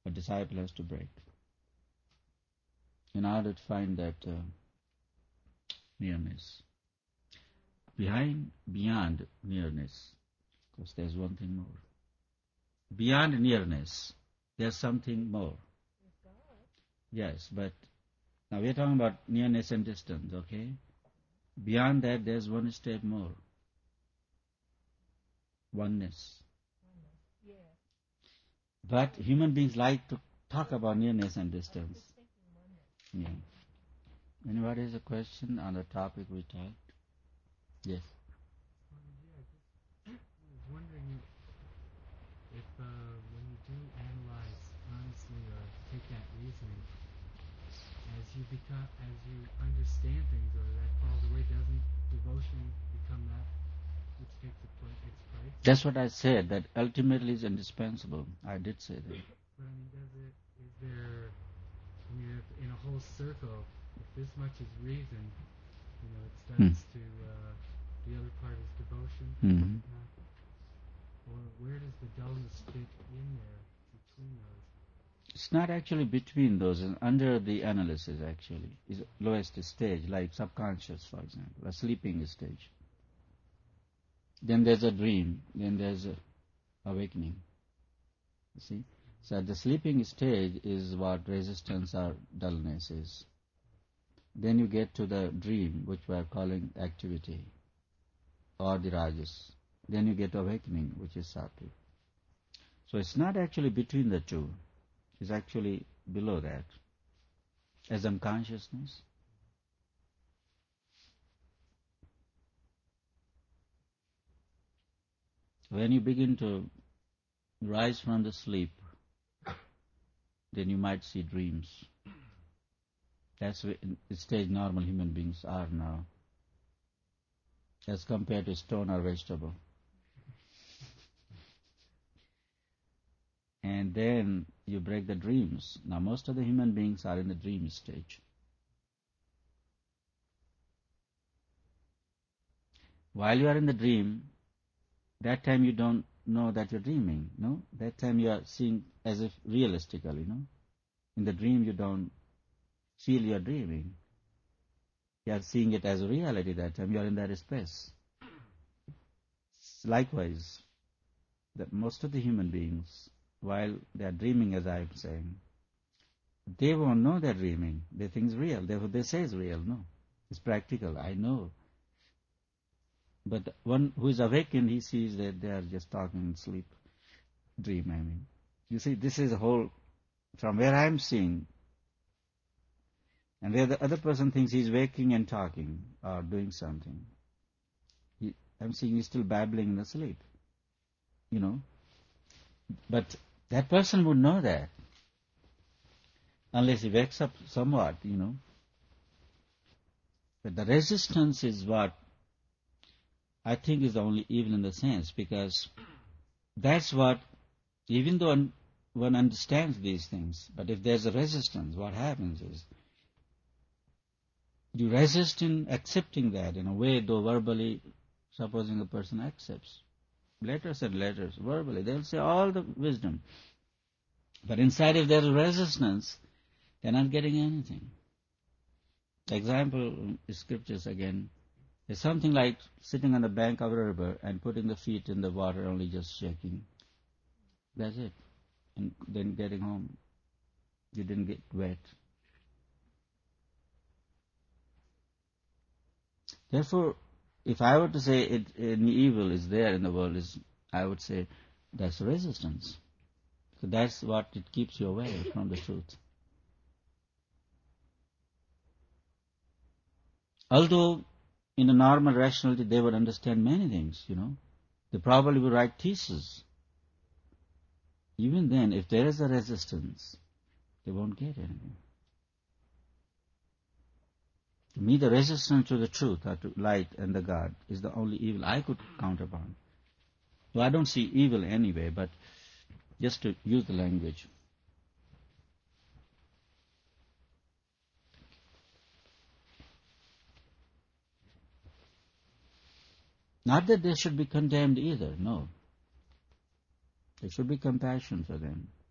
a disciple has to break in order to find that nearness. Beyond nearness, because there's one thing more. Beyond nearness, there's something more. Yes, but now we're talking about nearness and distance, okay? Beyond that, there's one step more. Oneness. But human beings like to talk about nearness and distance. Yeah. Anybody has a question on the topic we talked? Yes. I was wondering if when you do analyze honestly or take that reasoning, as you understand things or that falls away, doesn't devotion become that which takes its place? That's what I said, that ultimately is indispensable. I did say that. But is there, if in a whole circle, if this much is reason, it starts to, the other part is devotion, or where does the dullness fit in there between those? It's not actually between those, it's under the analysis actually. Is lowest stage, like subconscious, for example, a sleeping stage. Then there's a dream, then there's a awakening. You see? So the sleeping stage is what resistance or dullness is. Then you get to the dream, which we are calling activity, or the rajas. Then you get awakening, which is sattvic. So it's not actually between the two. It's actually below that, as unconsciousness. When you begin to rise from the sleep, then you might see dreams. That's the stage normal human beings are now, as compared to stone or vegetable. And then you break the dreams. Now most of the human beings are in the dream stage. While you are in the dream, that time you don't know that you're dreaming, no? That time you are seeing as if realistically, no? In the dream you don't feel you're dreaming. You are seeing it as a reality that time. You are in that space. Likewise, that most of the human beings, while they are dreaming, as I'm saying, they won't know they're dreaming. They think it's real. Therefore they say it's real. No, it's practical. I know. But one who is awakened, he sees that they are just talking in sleep, dream, I mean. You see, this is a whole, from where I'm seeing, and where the other person thinks he's waking and talking or doing something. I'm seeing he's still babbling in the sleep, But that person would know that, unless he wakes up somewhat, But the resistance is what I think is the only evil in the sense, because that's what, even though one understands these things, but if there's a resistance, what happens is, you resist in accepting that in a way, though verbally, supposing a person accepts. Letters and letters, verbally, they'll say all the wisdom. But inside, if there's resistance, they're not getting anything. Example, scriptures again, is something like sitting on the bank of a river and putting the feet in the water, only just shaking. That's it. And then getting home, you didn't get wet. Therefore, if I were to say any evil is there in the world, I would say that's resistance. So that's what it keeps you away from the truth. Although in a normal rationality they would understand many things, They probably would write theses. Even then, if there is a resistance, they won't get anything. To me, the resistance to the truth, or to light and the God, is the only evil I could count upon. So I don't see evil anyway, but just to use the language. Not that they should be condemned either, no. There should be compassion for them.